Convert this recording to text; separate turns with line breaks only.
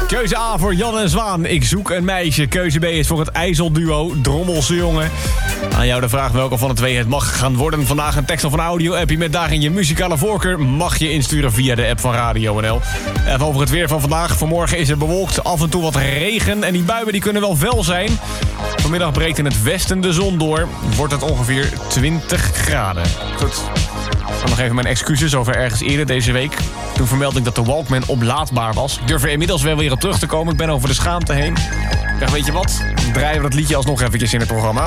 Keuze A voor Jan en Zwaan. Ik zoek een meisje. Keuze B is voor het IJsselduo Drommelse Jongen. Aan jou de vraag welke van de twee het mag gaan worden. Vandaag een tekst of een audio-appje met daarin je muzikale voorkeur. Mag je insturen via de app van Radio NL. Even over het weer van vandaag. Vanmorgen is het bewolkt, af en toe wat regen. En die buien die kunnen wel fel zijn. Vanmiddag breekt in het westen de zon door. Wordt het ongeveer 20 graden. Goed. Dan nog even mijn excuses over ergens eerder deze week. Toen vermeldde ik dat de Walkman oplaadbaar was. Ik durf er inmiddels wel weer op terug te komen. Ik ben over de schaamte heen. Ik dacht, weet je wat? Dan draaien we dat liedje alsnog eventjes in het programma.